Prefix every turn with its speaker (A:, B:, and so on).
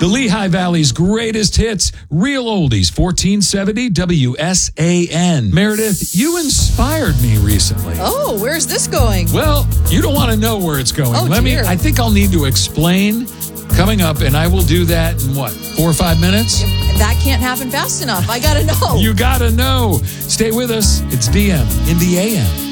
A: The Lehigh Valley's greatest hits, real oldies, 1470 WSAN. Meredith, you inspired me recently.
B: Oh, where's this going?
A: Well, you don't want to know where it's going.
B: Oh, dear.
A: I think I'll need to explain coming up, and I will do that in 4 or 5 minutes?
B: That can't happen fast enough. I got to know.
A: You got to know. Stay with us. It's DM in the AM.